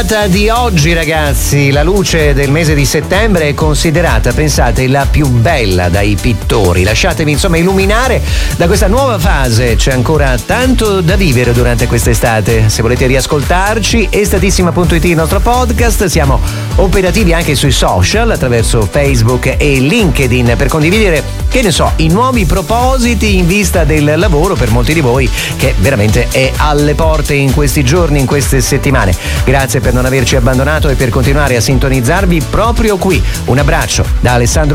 Di oggi, ragazzi, la luce del mese di settembre è considerata, pensate, la più bella dai pittori. Lasciatemi insomma illuminare da questa nuova fase. C'è ancora tanto da vivere durante quest'estate. Se volete riascoltarci, estatissima.it, il nostro podcast. Siamo operativi anche sui social attraverso Facebook e LinkedIn per condividere, che ne so, i nuovi propositi in vista del lavoro per molti di voi che veramente è alle porte in questi giorni, in queste settimane. Grazie per non averci abbandonato e per continuare a sintonizzarvi proprio qui. Un abbraccio da Alessandro